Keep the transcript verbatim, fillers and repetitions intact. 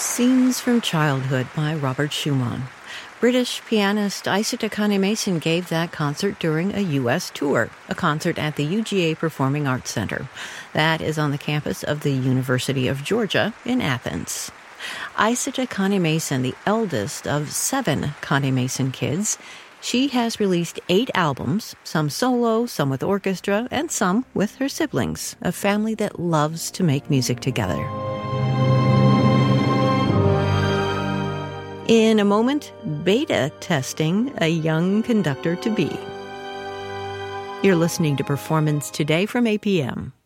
Scenes from Childhood by Robert Schumann. British pianist Isata Kane-Mason gave that concert during a U S tour, a concert at the U G A Performing Arts Center. That is on the campus of the University of Georgia in Athens. Isata Kane-Mason, the eldest of seven Kane-Mason kids, she has released eight albums, some solo, some with orchestra, and some with her siblings, a family that loves to make music together. In a moment, beta testing a young conductor to be. You're listening to Performance Today from A P M.